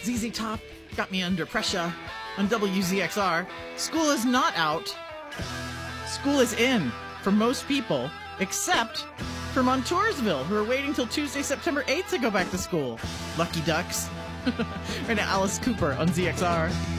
ZZ Top got me under pressure on WZXR. School is not out. School is in for most people, except for Montoursville, who are waiting till Tuesday, September 8th to go back to school. Lucky ducks. Right now, Alice Cooper on ZXR.